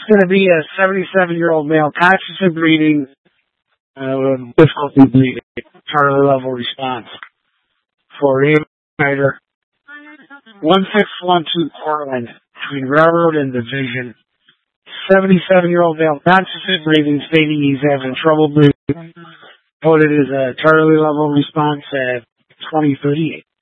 going to be a 77-year-old male consciously breathing, difficulty breathing, Charlie level response. For Schneider, 1612 Portland, between Railroad and Division. 77-year-old male consciously breathing, stating he's having trouble breathing. Quoted as a Charlie level response at 2038.